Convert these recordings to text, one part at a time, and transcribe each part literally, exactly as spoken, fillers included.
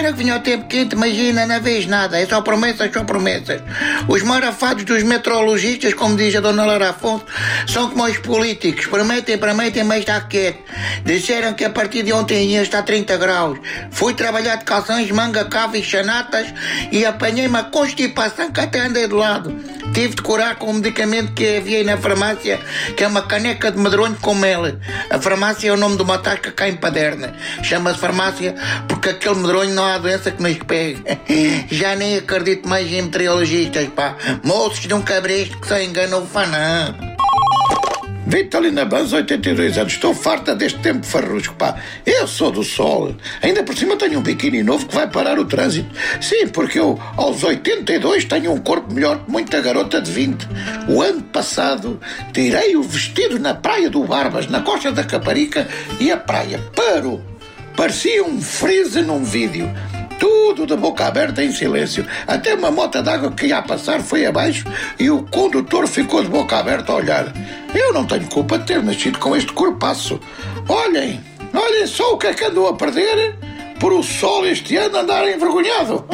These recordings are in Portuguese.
Disseram que vinha o tempo quente, imagina, não vês nada. É só promessas, só promessas. Os marafados dos meteorologistas, como diz a dona Lara Afonso, são como os políticos. Prometem, prometem, mas está quieto. Disseram que a partir de ontem ia estar trinta graus. Fui trabalhar de calções, manga, cava e chanatas e apanhei uma constipação que até andei de lado. Tive de curar com um medicamento que havia aí na farmácia, que é uma caneca de medronho com mel. A farmácia é o nome de uma tasca cá em Paderna. Chama-se farmácia porque aquele medronho não há doença que nos pegue. Já nem acredito mais em meteorologistas, pá. Moços de um cabresto que só enganam o fanã. Vê-te ali na Banza, oitenta e dois anos. Estou farta deste tempo farrusco, pá. Eu sou do sol. Ainda por cima tenho um biquíni novo que vai parar o trânsito. Sim, porque eu, aos oitenta e dois, tenho um corpo melhor que muita garota de vinte. O ano passado, tirei o vestido na praia do Barbas, na costa da Caparica, e a praia parou. Parecia um freeze num vídeo. Tudo de boca aberta em silêncio. Até uma mota d'água que ia a passar foi abaixo e o condutor ficou de boca aberta a olhar. Eu não tenho culpa de ter nascido com este corpaço. Olhem, olhem só o que é que andou a perder por o sol este ano andar envergonhado.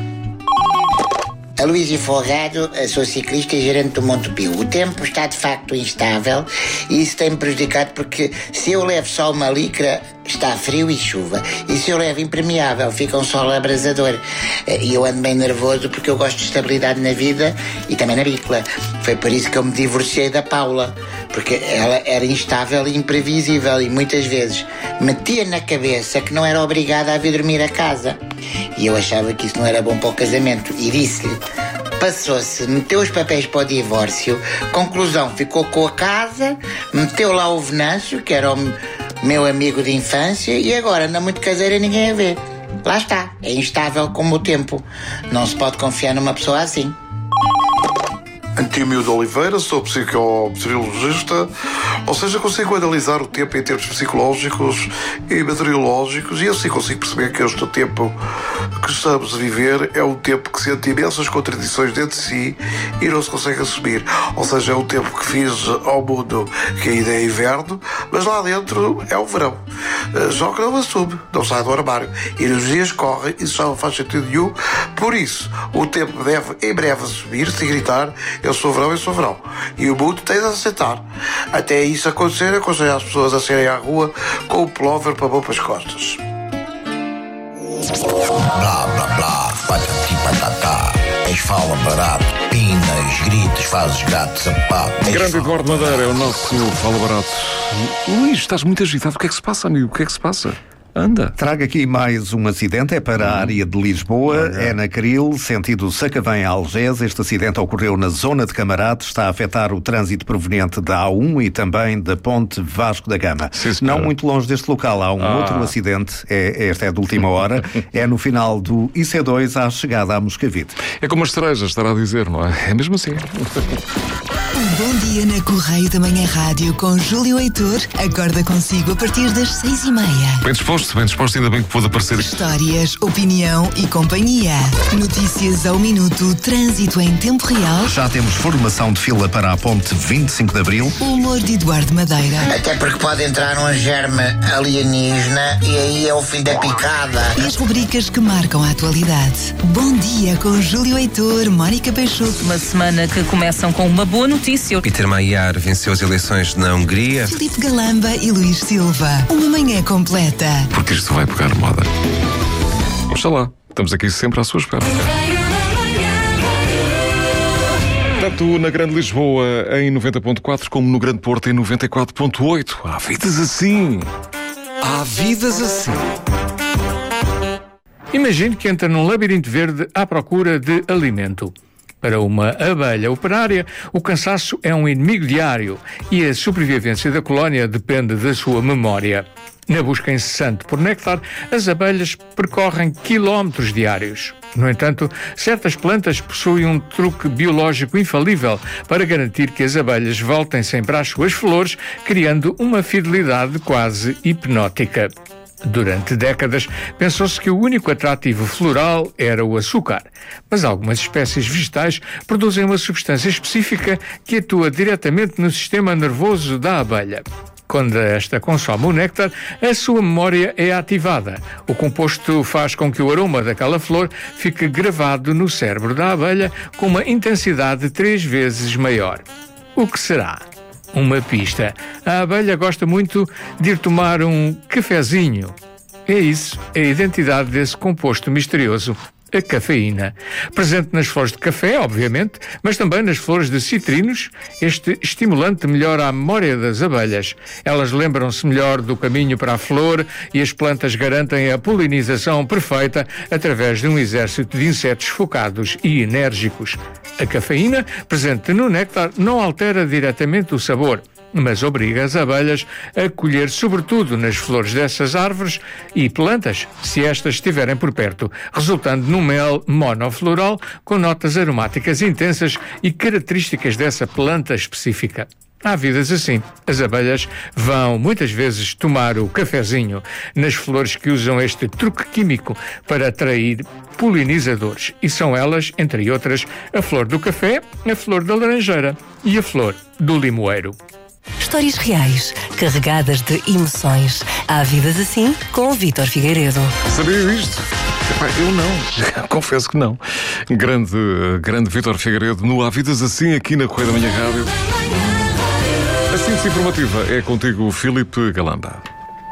A Luísa Folgado, sou ciclista e gerente do Monte Pio. O tempo está de facto instável e isso tem-me prejudicado porque se eu levo só uma licra está frio e chuva, e se eu levo impermeável fica um sol abrasador. E eu ando bem nervoso porque eu gosto de estabilidade na vida e também na bicla. Foi por isso que eu me divorciei da Paula, porque ela era instável e imprevisível e muitas vezes metia na cabeça que não era obrigada a vir dormir a casa. E eu achava que isso não era bom para o casamento e disse-lhe. Passou-se, meteu os papéis para o divórcio, conclusão, ficou com a casa, meteu lá o Venâncio, que era o meu amigo de infância, e agora anda muito caseira e ninguém a vê. Lá está, é instável como o tempo. Não se pode confiar numa pessoa assim. Antímio de Oliveira, sou psicometeorologista, ou seja, consigo analisar o tempo em termos psicológicos e meteorológicos e assim consigo perceber que este tempo que estamos a viver é um tempo que sente imensas contradições dentro de si e não se consegue assumir. Ou seja, é um tempo que fiz ao mundo que ainda é inverno, mas lá dentro é o verão. Só que não assume, não sai do armário. E os dias correm e isso já não faz sentido nenhum. Por isso, o tempo deve em breve assumir-se e gritar: eu sou verão, eu sou verão. E o mundo tem de aceitar. Até isso acontecer, aconselho as pessoas a saírem à rua com o pullover para pôr para as costas. Blá, blá, blá, patati patatá. És fala barato, pinas, gritos, fazes gato, sapato. Grande Eduardo Madeira é o nosso Fala Barato. Luís, estás muito agitado. O que é que se passa, amigo? O que é que se passa? Anda. Trago aqui mais um acidente, é para a área de Lisboa, é na Caril, sentido Sacavém a Algés. Este acidente ocorreu na zona de Camarate, está a afetar o trânsito proveniente da A um e também da Ponte Vasco da Gama. Sim, não muito longe deste local há um ah. outro acidente, é, este é de última hora, é no final do I C dois à chegada à Moscavide. É como as cerejas, estará a dizer, não é? É mesmo assim. Um bom dia na Correio da Manhã Rádio com Júlio Heitor. Acorda consigo a partir das seis e meia. Bem disposto, bem disposto, ainda bem que pôde aparecer. Histórias, opinião e companhia. Notícias ao minuto, trânsito em tempo real. Já temos formação de fila para a ponte vinte e cinco de Abril. O humor de Eduardo Madeira. Até porque pode entrar um germe alienígena e aí é o fim da picada. E as rubricas que marcam a atualidade. Bom dia com Júlio Heitor, Mónica Peixoto. Uma semana que começam com uma boa notícia. Peter Maiar venceu as eleições na Hungria. Filipe Galamba e Luís Silva. Uma manhã completa. Porque isto vai pegar moda. Oxalá, estamos aqui sempre à sua espera. Tanto na Grande Lisboa em noventa ponto quatro como no Grande Porto em noventa e quatro ponto oito. Há vidas assim. Há vidas assim. Imagine que entra num labirinto verde à procura de alimento. Para uma abelha operária, o cansaço é um inimigo diário e a sobrevivência da colónia depende da sua memória. Na busca incessante por néctar, as abelhas percorrem quilómetros diários. No entanto, certas plantas possuem um truque biológico infalível para garantir que as abelhas voltem sempre às suas flores, criando uma fidelidade quase hipnótica. Durante décadas, pensou-se que o único atrativo floral era o açúcar, mas algumas espécies vegetais produzem uma substância específica que atua diretamente no sistema nervoso da abelha. Quando esta consome o néctar, a sua memória é ativada. O composto faz com que o aroma daquela flor fique gravado no cérebro da abelha com uma intensidade três vezes maior. O que será? Uma pista. A abelha gosta muito de ir tomar um cafezinho. É isso, é a identidade desse composto misterioso, a cafeína. Presente nas flores de café, obviamente, mas também nas flores de citrinos, este estimulante melhora a memória das abelhas. Elas lembram-se melhor do caminho para a flor e as plantas garantem a polinização perfeita através de um exército de insetos focados e enérgicos. A cafeína, presente no néctar, não altera diretamente o sabor, mas obriga as abelhas a colher sobretudo nas flores dessas árvores e plantas, se estas estiverem por perto, resultando num mel monofloral com notas aromáticas intensas e características dessa planta específica. Há vidas assim. As abelhas vão muitas vezes tomar o cafezinho nas flores que usam este truque químico para atrair polinizadores. E são elas, entre outras, a flor do café, a flor da laranjeira e a flor do limoeiro. Histórias reais, carregadas de emoções. Há vidas assim com o Vítor Figueiredo. Sabia isto? Epá, eu não. Confesso que não. Grande, grande Vítor Figueiredo no Há Vidas Assim, aqui na Correia da Manhã Rádio. A síntese informativa é contigo, Filipe Galamba.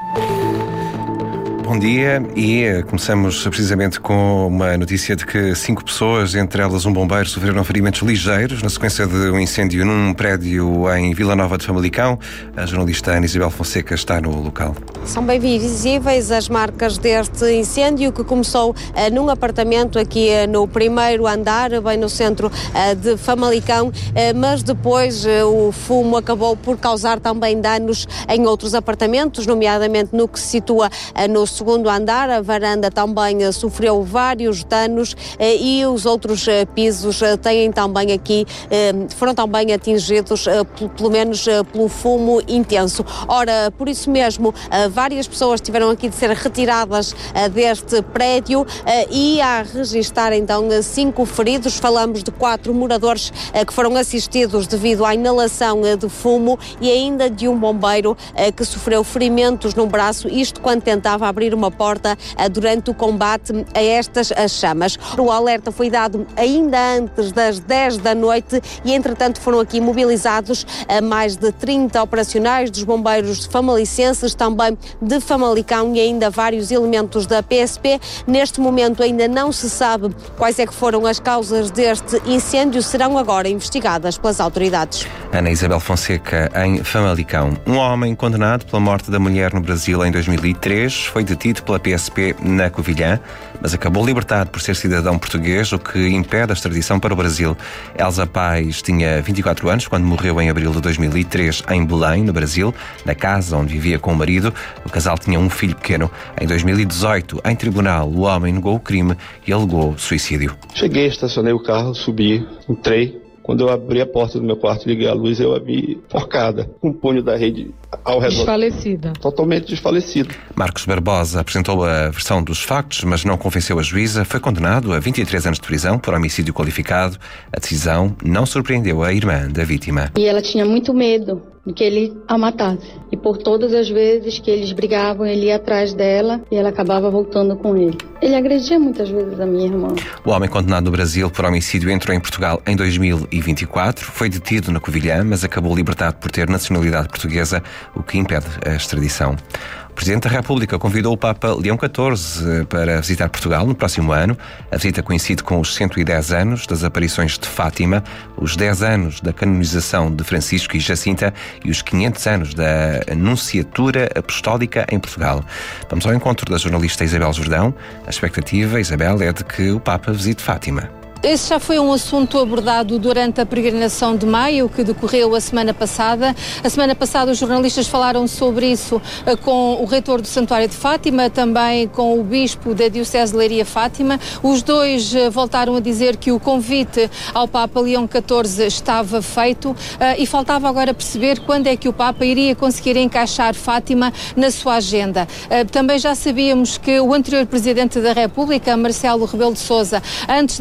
Bom dia, e começamos precisamente com uma notícia de que cinco pessoas, entre elas um bombeiro, sofreram ferimentos ligeiros na sequência de um incêndio num prédio em Vila Nova de Famalicão. A jornalista Ana Isabel Fonseca está no local. São bem visíveis as marcas deste incêndio que começou uh, num apartamento aqui uh, no primeiro andar, bem no centro uh, de Famalicão, uh, mas depois uh, o fumo acabou por causar também danos em outros apartamentos, nomeadamente no que se situa uh, no segundo andar. A varanda também uh, sofreu vários danos uh, e os outros uh, pisos uh, têm também aqui, uh, foram também atingidos uh, p- pelo menos uh, pelo fumo intenso. Ora, por isso mesmo, uh, várias pessoas tiveram aqui de ser retiradas uh, deste prédio uh, e a registrar então uh, cinco feridos. Falamos de quatro moradores uh, que foram assistidos devido à inalação uh, de fumo e ainda de um bombeiro uh, que sofreu ferimentos no braço, isto quando tentava abrir uma porta uh, durante o combate a estas as chamas. O alerta foi dado ainda antes das dez da noite e entretanto foram aqui mobilizados uh, mais de trinta operacionais dos bombeiros famalicenses, também de Famalicão e ainda vários elementos da P S P. Neste momento ainda não se sabe quais é que foram as causas deste incêndio, serão agora investigadas pelas autoridades. Ana Isabel Fonseca, em Famalicão. Um homem condenado pela morte da mulher no Brasil em dois mil e três foi detido pela P S P na Covilhã, mas acabou libertado por ser cidadão português, o que impede a extradição para o Brasil. Elsa Paz tinha vinte e quatro anos quando morreu em abril de dois mil e três em Belém, no Brasil, na casa onde vivia com o marido. O casal tinha um filho pequeno. Em dois mil e dezoito, em tribunal, o homem negou o crime e alegou suicídio. Cheguei, estacionei o carro, subi, entrei. Quando eu abri a porta do meu quarto e liguei a luz, eu a vi forcada, com um punho da rede ao redor. Desfalecida. Totalmente desfalecido. Marcos Barbosa apresentou a versão dos factos, mas não convenceu a juíza. Foi condenado a vinte e três anos de prisão por homicídio qualificado. A decisão não surpreendeu a irmã da vítima. E ela tinha muito medo de que ele a matasse. E por todas as vezes que eles brigavam, ele ia atrás dela e ela acabava voltando com ele. Ele agredia muitas vezes a minha irmã. O homem condenado no Brasil por homicídio entrou em Portugal em dois mil e vinte e quatro. Foi detido na Covilhã, mas acabou libertado por ter nacionalidade portuguesa, o que impede a extradição. O Presidente da República convidou o Papa Leão catorze para visitar Portugal no próximo ano. A visita coincide com os cento e dez anos das aparições de Fátima, os dez anos da canonização de Francisco e Jacinta e os quinhentos anos da Anunciatura Apostólica em Portugal. Vamos ao encontro da jornalista Isabel Jordão. A expectativa, Isabel, é de que o Papa visite Fátima. Esse já foi um assunto abordado durante a peregrinação de maio, que decorreu a semana passada. A semana passada os jornalistas falaram sobre isso com o reitor do Santuário de Fátima, também com o bispo da Diocese de Leiria Fátima. Os dois voltaram a dizer que o convite ao Papa Leão catorze estava feito e faltava agora perceber quando é que o Papa iria conseguir encaixar Fátima na sua agenda. Também já sabíamos que o anterior Presidente da República, Marcelo Rebelo de Sousa, antes de cessar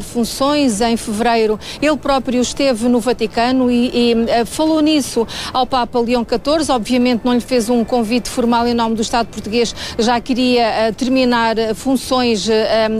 terminar funções. Em fevereiro, ele próprio esteve no Vaticano e, e falou nisso ao Papa Leão catorze. Obviamente não lhe fez um convite formal em nome do Estado português, já queria uh, terminar funções uh,